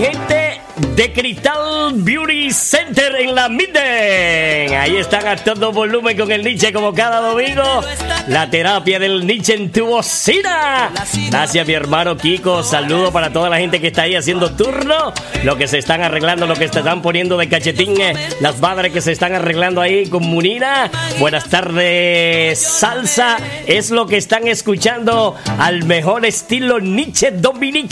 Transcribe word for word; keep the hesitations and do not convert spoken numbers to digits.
gente de Cristal Beauty Center en la Mitten. Ahí están a todo volumen con el Nietzsche como cada domingo. La terapia del Nietzsche en tu bocina. Gracias mi hermano Kiko. Saludo para toda la gente que está ahí haciendo turno. Lo que se están arreglando, lo que se están poniendo de cachetín. Las madres que se están arreglando ahí con Munira. Buenas tardes. Salsa es lo que están escuchando al mejor estilo Nietzsche dominicano.